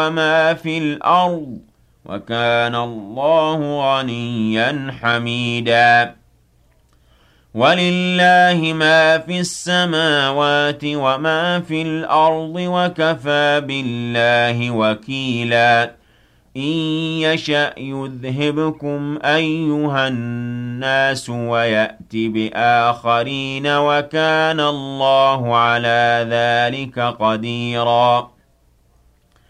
وما في الأرض وكان الله غنيا حميدا ولله ما في السماوات وما في الأرض وكفى بالله وكيلا إن يشأ يذهبكم أيها الناس ويأت بآخرين وكان الله على ذلك قديرا